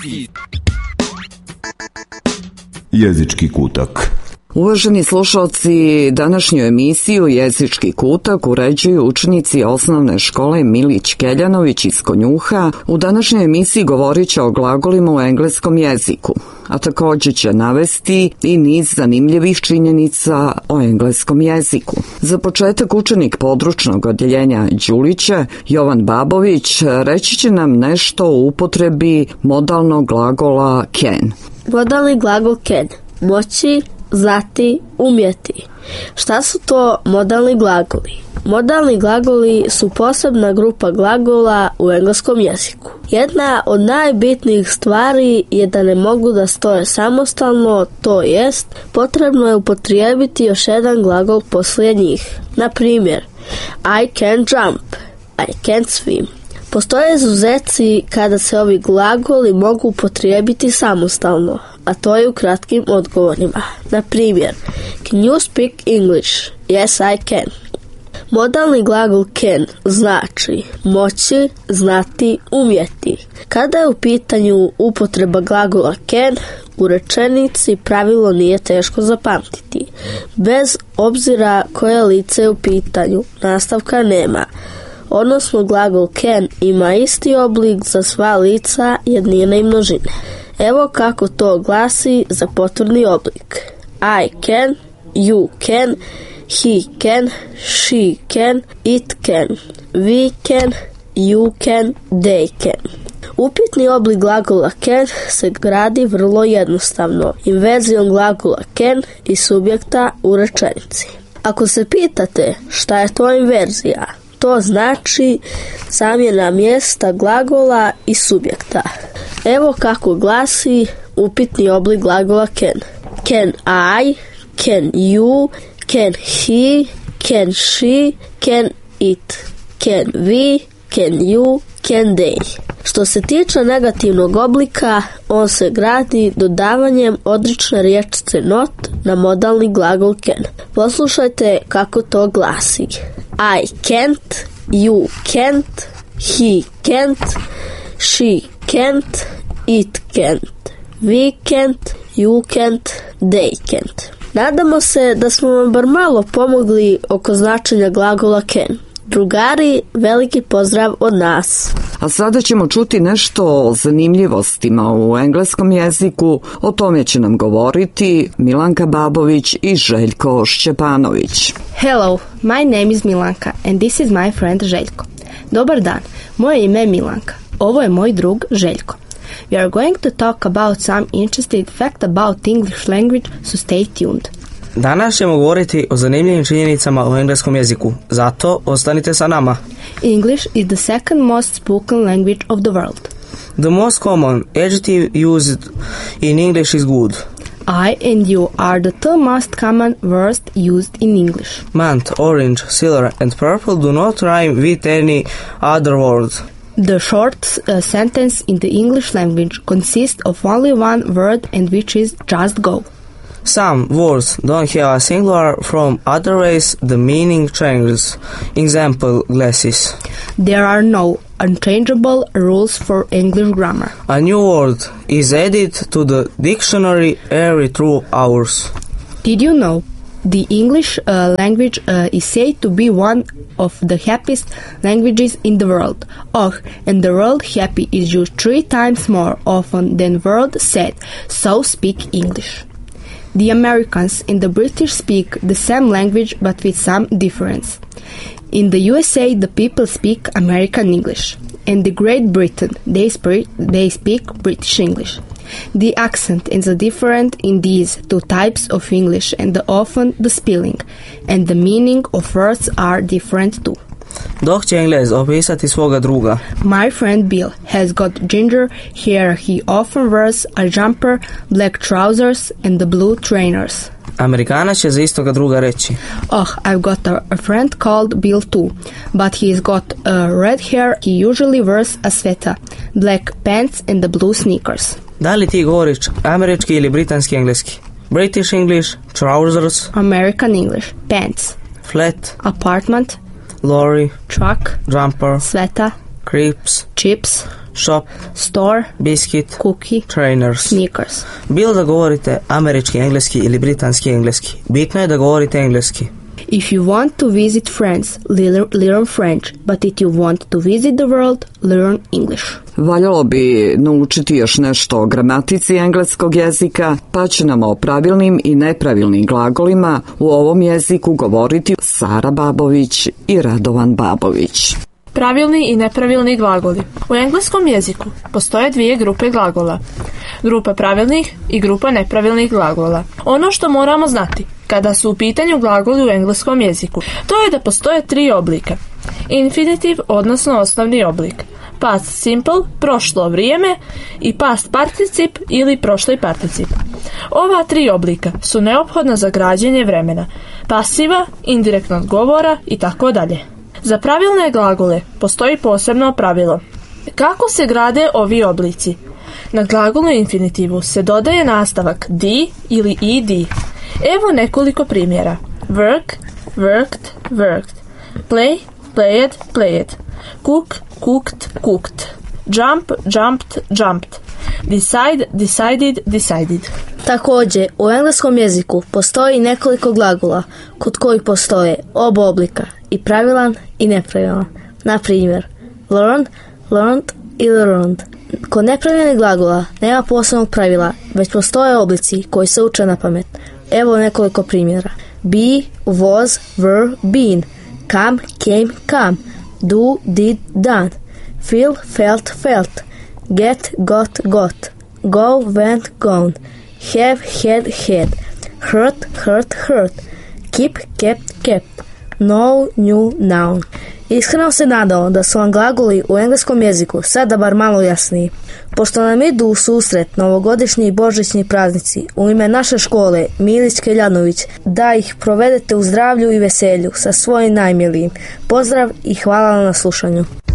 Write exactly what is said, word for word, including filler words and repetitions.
Jezički kutak. Uvaženi slušalci, današnju emisiju Jezički kutak uređuju učenici osnovne škole Milić Keljanović iz Konjuha. U današnjoj emisiji govorit će o glagolima u engleskom jeziku, a također će navesti i niz zanimljivih činjenica o engleskom jeziku. Za početak učenik područnog odjeljenja Đuliće, Jovan Babović, reći će nam nešto o upotrebi modalnog glagola can. Modalni glagol can, moći, znati, umjeti. Šta su to modalni glagoli? Modalni glagoli su posebna grupa glagola u engleskom jeziku. Jedna od najbitnijih stvari je da ne mogu da stoje samostalno, to jest potrebno je upotrijebiti još jedan glagol poslije njih. Na primjer, I can jump, I can swim. Postoje izuzeci kada se ovi glagoli mogu upotrijebiti samostalno, a to je u kratkim odgovorima. Na primjer, can you speak English? Yes, I can. Modalni glagol can znači moći, znati, umjeti. Kada je u pitanju upotreba glagola can, u rečenici pravilo nije teško zapamtiti. Bez obzira koje lice je u pitanju, nastavka nema. Odnosno glagol can ima isti oblik za sva lica jednine i množine. Evo kako to glasi za potvrdni oblik. I can, you can, he can, she can, it can, we can, you can, they can. Upitni oblik glagola can se gradi vrlo jednostavno, inverzijom glagola can i subjekta u rečenici. Ako se pitate šta je to inverzija, to znači zamjena mjesta glagola i subjekta. Evo kako glasi upitni oblik glagola can. Can I, can you, can he, can she, can it, can we, can you, can they. Što se tiče negativnog oblika, on se gradi dodavanjem odrične riječice not na modalni glagol can. Poslušajte kako to glasi. I can't, you can't, he can't, she can't, it can't, we can't, you can't, they can't. Nadamo se da smo vam bar malo pomogli oko značenja glagola can. Drugari, veliki pozdrav od nas. A sada ćemo čuti nešto o zanimljivostima u engleskom jeziku. O tome će nam govoriti Milanka Babović i Željko Šćepanović. Hello, my name is Milanka and this is my friend Željko. Dobar dan, moje ime je Milanka. Ovo je moj drug Željko. We are going to talk about some interesting fact about English language, so stay tuned. Danas ćemo govoriti o zanimljivim činjenicama u engleskom jeziku, zato ostanite sa nama. English is the second most spoken language of the world. The most common adjective used in English is good. I and you are the two most common words used in English. Month, orange, silver and purple do not rhyme with any other word. The short uh, sentence in the English language consists of only one word and which is just go. Some words don't have a singular from other ways the meaning changes. Example, glasses. There are no unchangeable rules for English grammar. A new word is added to the dictionary every two hours. Did you know the English uh, language uh, is said to be one of the happiest languages in the world? Oh, and the word happy is used three times more often than word sad, so speak English. The Americans and the British speak the same language but with some difference. In the U S A, the people speak American English. In the Great Britain, they, sp- they speak British English. The accent is different in these two types of English and the, often the spelling and the meaning of words are different too. Dok će Englez opisati svoga druga. My friend Bill has got ginger hair. He often wears a jumper, black trousers and the blue trainers. Amerikanac će za istoga druga reći. Oh, I've got a, a friend called Bill too, but he's got uh, red hair. He usually wears a sweater, black pants and the blue sneakers. Da li ti govoriš američki ili britanski engleski? British English, trousers, American English, pants, flat, apartment, lorry, truck, jumper, sweater, creeps, chips, shop, store, biscuit, cookie, trainers. sneakers. Bilo da govorite američki engleski ili britanski engleski, bitno je da govorite engleski. If you want to visit France, learn, learn French, but if you want to visit the world, learn English. Valjalo bi naučiti još nešto o gramatici engleskog jezika, pa će nam o pravilnim i nepravilnim glagolima u ovom jeziku govoriti Sara Babović i Radovan Babović. Pravilni i nepravilni glagoli. U engleskom jeziku postoje dvije grupe glagola. Grupa pravilnih i grupa nepravilnih glagola. Ono što moramo znati kada su u pitanju glagoli u engleskom jeziku, to je da postoje tri oblika. Infinitiv, odnosno osnovni oblik. Past simple, prošlo vrijeme, i past particip ili prošli particip. Ova tri oblika su neophodna za građenje vremena, pasiva, indirektnog govora i tako dalje. Za pravilne glagole postoji posebno pravilo. Kako se grade ovi oblici? Na glagolu infinitivu se dodaje nastavak di ili ed. Evo nekoliko primjera. Work, worked, worked. Play, played, played. Cook, cooked, cooked. Jump, jumped, jumped. Decide, decided, decided. Također, u engleskom jeziku postoji nekoliko glagola kod kojih postoje oba oblika, i pravilan i nepravilan. Na primjer, learn, learned i learned. Kod nepravilnih glagola nema posebnog pravila, već postoje oblici koji se uče na pamet. Evo nekoliko primjera. Be, was, were, been. Come, came, come. Do, did, done. Feel, felt, felt. Get, got, got. Go, went, gone. Have, had, had. Hurt, hurt, hurt. Keep, kept, kept. Know, knew, known. Iskreno se nadao da su vam glagoli u engleskom jeziku sada bar malo jasniji. Pošto nam idu u susret novogodišnji i božićni praznici, u ime naše škole Milić Keljanović, da ih provedete u zdravlju i veselju sa svojim najmilijim. Pozdrav i hvala na slušanju.